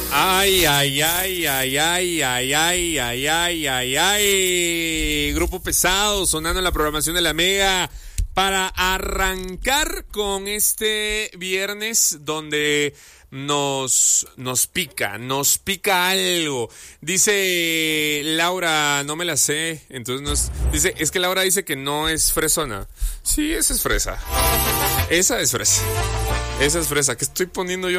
Ay, ay, ay, ay, ay, ay, ay, ay, ay, ay, ay. Grupo Pesado sonando en la programación de la Mega para arrancar con este viernes donde nos pica algo. Dice Laura, no me la sé. Entonces dice, es que Laura dice que no es fresona. Sí, esa es fresa. Esa es fresa. Esa es fresa. ¿Qué estoy poniendo yo?